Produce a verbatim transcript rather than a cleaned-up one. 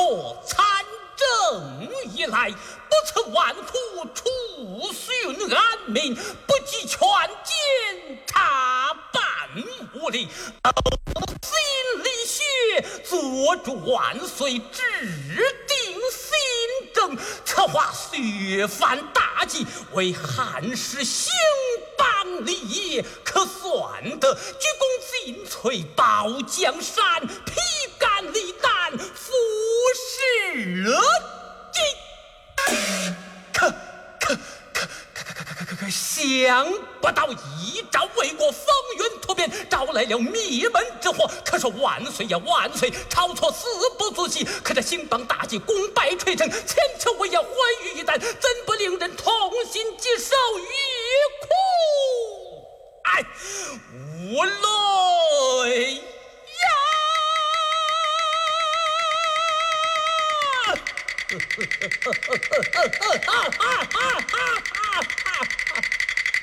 破参政以来，不辞万苦，处寻安民，不计权奸，查办无力，心理学做主万岁，制定新政，策划削藩大计，为汉室兴邦立业，可算得鞠躬尽瘁，保江山，披肝沥胆，服世经。可可可可可可可可想不到一朝为国风云突变，招来了灭门之祸。可说万岁呀万岁，朝错死不足惜。可这兴邦大计功败垂成，千秋为要欢愉一旦，怎不令人痛心疾首欲哭？哎，无泪呀！哈哈哈哈哈哈哈哈哈